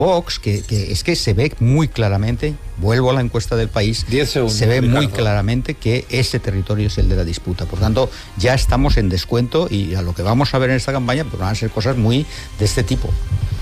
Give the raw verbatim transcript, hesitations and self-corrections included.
Vox, que, que es que se ve muy claramente, vuelvo a la encuesta del País, segundos, se ve Ricardo. muy claramente que ese territorio es el de la disputa. Por tanto, ya estamos en descuento y a lo que vamos a ver en esta campaña pues van a ser cosas muy de este tipo.